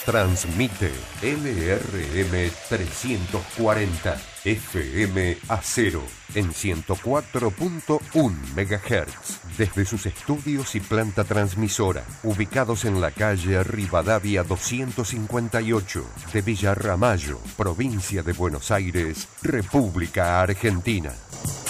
Transmite LRM 340 FM Acero en 104.1 MHz desde sus estudios y planta transmisora ubicados en la calle Rivadavia 258 de Villa Ramallo, provincia de Buenos Aires, República Argentina.